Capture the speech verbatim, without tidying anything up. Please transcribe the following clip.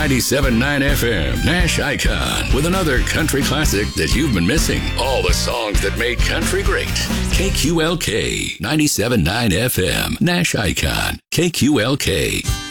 ninety-seven point nine F M, Nash Icon, with another country classic that you've been missing. All the songs that made country great. K Q L K, ninety-seven point nine F M, Nash Icon, K Q L K.